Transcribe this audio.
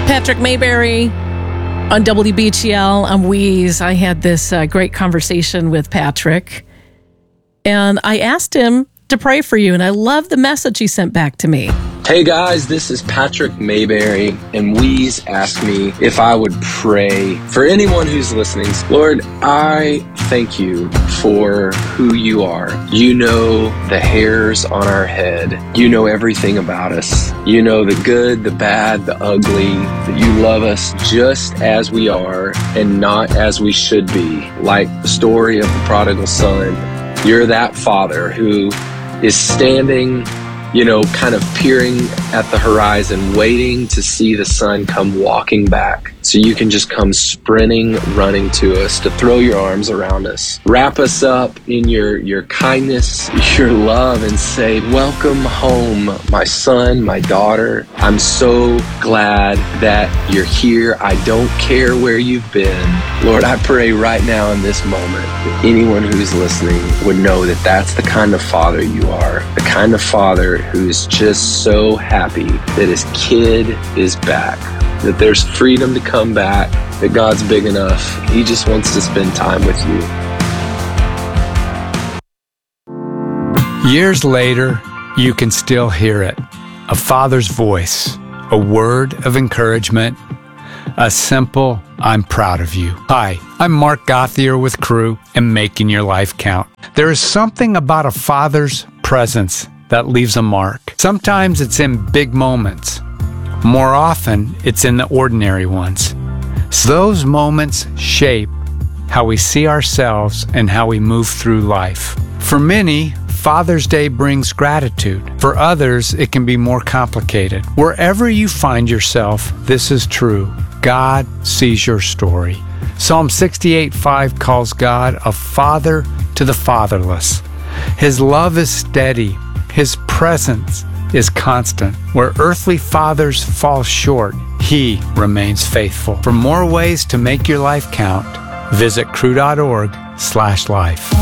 Patrick Mayberry on WBGL. I'm Wheeze. I had this great conversation with Patrick, and I asked him to pray for you, and I love the message he sent back to me. Hey guys, this is Patrick Mayberry, and Wheeze asked me if I would pray for anyone who's listening. Lord, I thank you for who you are. You know the hairs on our head. You know everything about us. You know the good, the bad, the ugly, that you love us just as we are and not as we should be. Like the story of the prodigal son, you're that father who is standing, kind of peering at the horizon, waiting to see the son come walking back. So you can just come sprinting, running to us, to throw your arms around us, wrap us up in your kindness, your love, and say, welcome home, my son, my daughter. I'm so glad that you're here. I don't care where you've been. Lord, I pray right now in this moment that anyone who's listening would know that that's the kind of father you are, the kind of father who's just so happy that his kid is back, that there's freedom to come back, that God's big enough. He just wants to spend time with you. Years later, you can still hear it. A father's voice, a word of encouragement, a simple, I'm proud of you. Hi, I'm Mark Gothier with Crew and Making Your Life Count. There is something about a father's presence that leaves a mark. Sometimes it's in big moments. More often, it's in the ordinary ones. So those moments shape how we see ourselves and how we move through life. For many, Father's Day brings gratitude. For others, it can be more complicated. Wherever you find yourself, this is true. God sees your story. Psalm 68:5 calls God a father to the fatherless. His love is steady. His presence is constant. Where earthly fathers fall short, He remains faithful. For more ways to make your life count, visit crew.org/life.